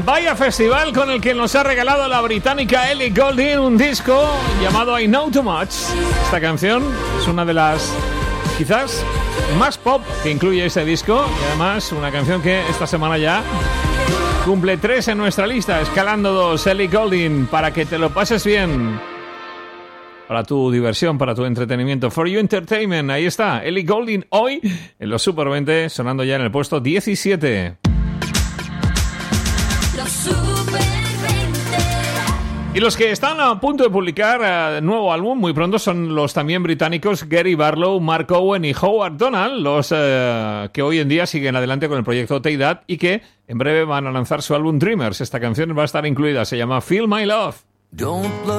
Vaya festival con el que nos ha regalado la británica Ellie Goulding un disco llamado I Know Too Much. Esta canción es una de las quizás más pop que incluye este disco y además una canción que esta semana ya cumple 3 en nuestra lista, escalando 2. Ellie Goulding, para que te lo pases bien, para tu diversión, para tu entretenimiento. For You Entertainment, ahí está Ellie Goulding hoy en los Super 20, sonando ya en el puesto 17. Y los que están a punto de publicar nuevo álbum muy pronto son los también británicos Gary Barlow, Mark Owen y Howard Donald, los que hoy en día siguen adelante con el proyecto Take That y que en breve van a lanzar su álbum Dreamers. Esta canción va a estar incluida, se llama Feel My Love.